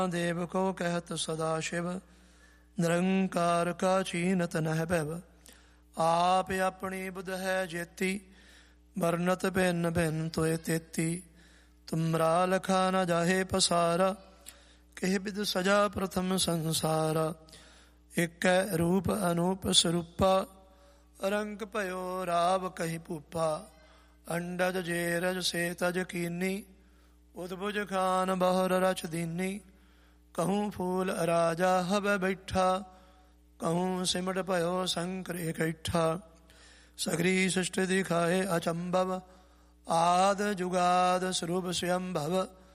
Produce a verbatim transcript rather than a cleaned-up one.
ਦੇਵ ਕੋ ਕਹਿਤ ਸਦਾ ਸ਼ਿਵ, ਨਿਰੰਕਾਰ ਕਾ ਚੀਨਤ ਨਹਿ ਭੈਵ। ਆਪ ਆਪਣੀ ਬੁਧ ਹੈ ਜੇਤੀ, ਵਰਨਤ ਭਿੰਨ ਭਿੰਨ ਤੋਏ ਤੇਤੀ। ਤੁਮਰਾ ਲਖਾ ਨ ਜਾਹੇ ਪਸਾਰਾ, ਕਿਹ ਬਿਦ ਸਜਾ ਪ੍ਰਥਮ ਸੰਸਾਰਾ। ਇਕੈ ਰੂਪ ਅਨੂਪ ਸਰੂਪਾ, ਰੰਗ ਭਇਓ ਰਾਵ ਕਹੀ ਭੂਪਾ। ਅੰਡਜ ਜੇਰਜ ਸੇ ਤਜ ਕੀਨੀ, ਉਦਭੁਜ ਖਾਨ ਬਹੁਰ ਰਚ ਦੀਨੀ। ਕਹੂੰ ਫੂਲ ਰਾਜਾ ਹਵੈ ਬੈਠਾ, ਕਹੂੰ ਸਿਮਟ ਭਇਓ ਸ਼ੰਕਰ ਇਕੱਠਾ। ਸਗਰੀ ਸ੍ਰਿਸ਼ਟ ਦਿਖਾਏ ਅਚੰਭਵ, ਆਦ ਜੁਗਾਦ ਸਰੂਪ ਸਯੰਭਵ।